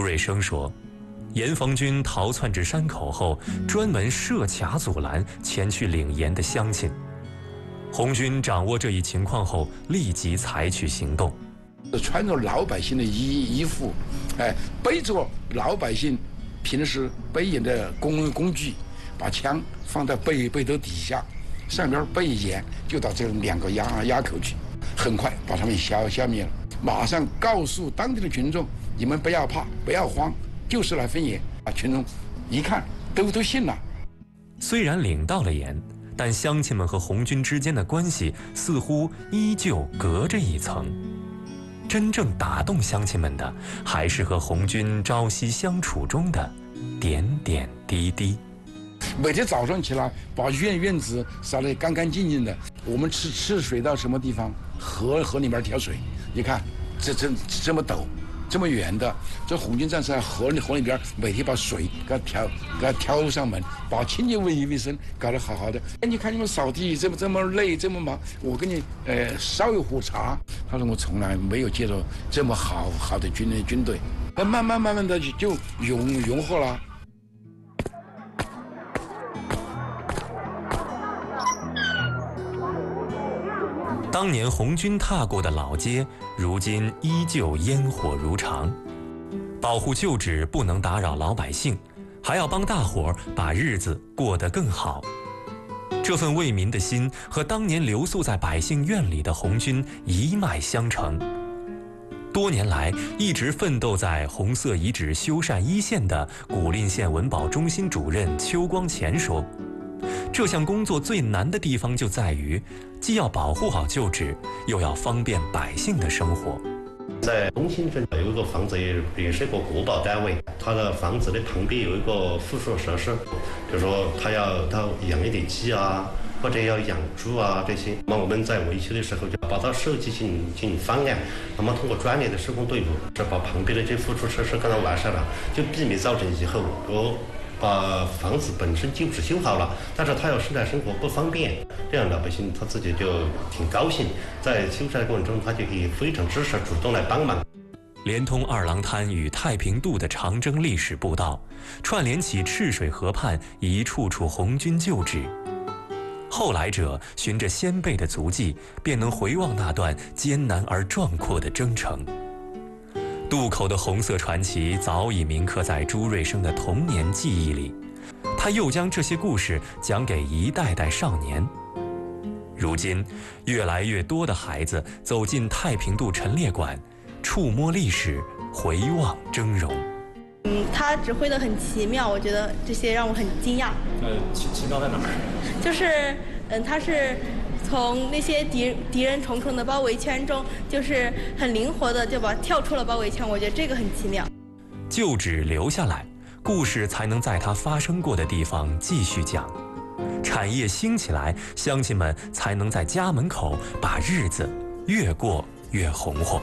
瑞生说，严逢军逃窜至山口后，专门设卡阻拦前去领盐的乡亲。红军掌握这一情况后，立即采取行动。 穿着老百姓的衣服，背着老百姓平时背盐的工具，把枪放在背兜底下，上边背盐，就到这2个垭口去，很快把他们消灭了。马上告诉当地的群众，你们不要怕，不要慌，就是来分盐。群众一看都信了。 虽然领到了盐，但乡亲们和红军之间的关系似乎依旧隔着一层。真正打动乡亲们的，还是和红军朝夕相处中的点点滴滴。 每天早上起来，把院子扫得干干净净的。我们吃水到什么地方？河里面挑水，你看这么陡，这么远的，这红军战士在河里边每天把水给它挑上门，把清洁卫生搞得好好的。你看你们扫地这么累这么忙，我给你烧一壶茶。他说我从来没有见到这么好的军队，慢慢的就融合了。 当年红军踏过的老街，如今依旧烟火如常。保护旧址不能打扰老百姓，还要帮大伙儿把日子过得更好。这份为民的心和当年留宿在百姓院里的红军一脉相承。多年来一直奋斗在红色遗址修缮一线的古蔺县文保中心主任邱光前说，这项工作最难的地方就在于，既要保护好旧址，又要方便百姓的生活。 在中心镇有一个房子，也是一个国保单位，它的房子的旁边有一个附属设施，比如说它要养一点鸡啊，或者要养猪啊这些。那么我们在维修的时候就把它设计进行方案，那么通过专业的施工队伍，是把旁边的这附属设施给它完善了，就避免造成以后把房子本身旧址修好了，但是他要生产生活不方便，这样老百姓他自己就挺高兴，在修缮的过程中他就可以非常支持主动来帮忙。 连通二郎滩与太平渡的长征历史步道，串联起赤水河畔一处处红军旧址。后来者循着先辈的足迹，便能回望那段艰难而壮阔的征程。渡口的红色传奇早已铭刻在朱瑞生的童年记忆里，他又将这些故事讲给一代代少年。如今，越来越多的孩子走进太平渡陈列馆，触摸历史，回望峥嵘。 他指挥得很奇妙，我觉得这些让我很惊讶。 奇妙在哪儿？ 就是，他是从那些敌人重重的包围圈中，就是很灵活的就跳出了包围圈，我觉得这个很奇妙。 旧址留下来，故事才能在它发生过的地方继续讲。产业兴起来，乡亲们才能在家门口把日子越过越红火。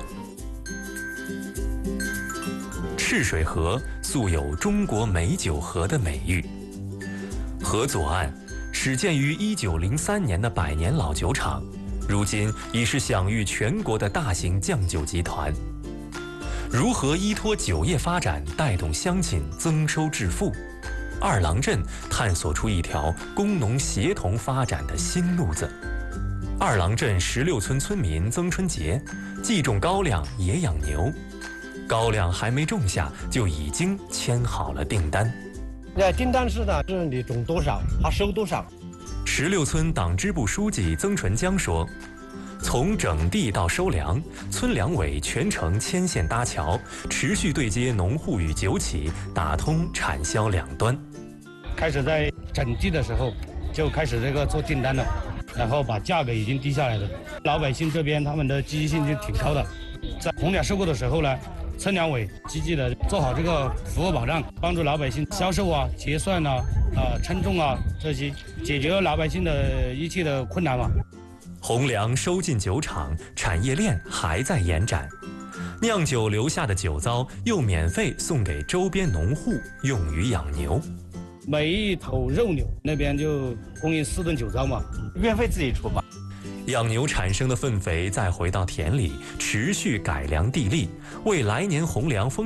赤水河素有中国美酒河的美誉，河左岸始建于1903年的100年老酒厂，如今已是享誉全国的大型酱酒集团。如何依托酒业发展带动乡亲增收致富？二郎镇探索出一条工农协同发展的新路子。二郎镇16村村民曾春杰既种高粱也养牛，高粱还没种下就已经签好了订单。 订单是的，是你种多少，他收多少。 16村党支部书记曾纯江说，从整地到收粮，村两委全程牵线搭桥，持续对接农户与酒企，打通产销两端。 开始在整地的时候就开始做订单了，然后把价格已经低下来了。老百姓这边他们的积极性就挺高的，在红粮收购的时候呢，村两委积极的做好这个服务保障，帮助老百姓销售啊、结算啊、称重啊这些，解决了老百姓的一切的困难嘛。 红粮收进酒厂，产业链还在延展，酿酒留下的酒糟又免费送给周边农户，用于养牛。 每一头肉牛那边就供应4吨酒糟嘛，运费自己出嘛。 养牛产生的粪肥再回到田里，持续改良地力，为来年红粮丰